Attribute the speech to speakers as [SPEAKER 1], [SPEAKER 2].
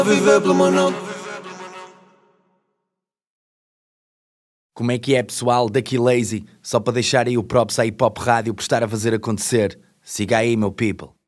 [SPEAKER 1] Viver pelo meu nome.
[SPEAKER 2] Como é que é, pessoal? Daqui Lazy, só para deixar aí o props à Hip Hop Rádio por estar a fazer acontecer. Siga aí, meu people.